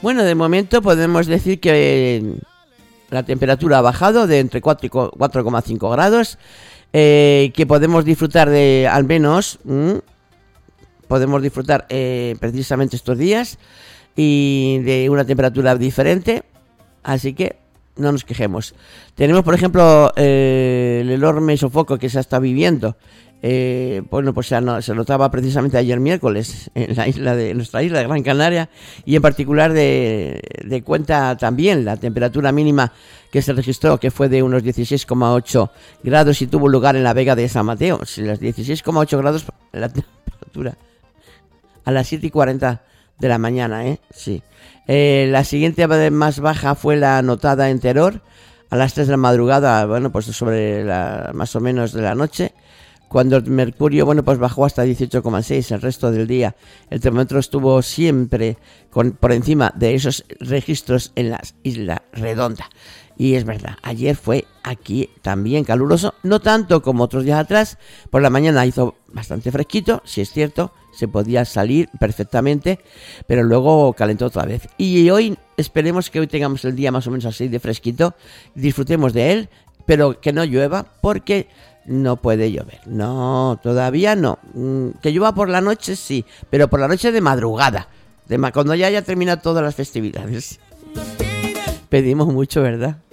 Bueno, de momento podemos decir que la temperatura ha bajado de entre 4 y 4,5 grados, que podemos disfrutar de, al menos, podemos disfrutar precisamente estos días y de una temperatura diferente, así que no nos quejemos. Tenemos, por ejemplo, el enorme sofoco que se ha estado viviendo. Bueno, pues se notaba precisamente ayer miércoles en nuestra isla de Gran Canaria, y en particular de cuenta también la temperatura mínima que se registró, que fue de unos 16,8 grados y tuvo lugar en la Vega de San Mateo. Las 16,8 grados la temperatura a las 7:40 de la mañana, sí. La siguiente más baja fue la anotada en Teror a las 3 de la madrugada, bueno, pues sobre más o menos de la noche, cuando el mercurio, bueno, pues bajó hasta 18,6. El resto del día el termómetro estuvo siempre por encima de esos registros en la isla redonda. Y es verdad, ayer fue aquí también caluroso, no tanto como otros días atrás. Por la mañana hizo bastante fresquito, si es cierto, se podía salir perfectamente, pero luego calentó otra vez. Y hoy, esperemos que hoy tengamos el día más o menos así de fresquito, disfrutemos de él, pero que no llueva, porque no puede llover. No, todavía no. Que llueva por la noche, sí, pero por la noche de madrugada, cuando ya haya terminado todas las festividades. Pedimos mucho, ¿verdad?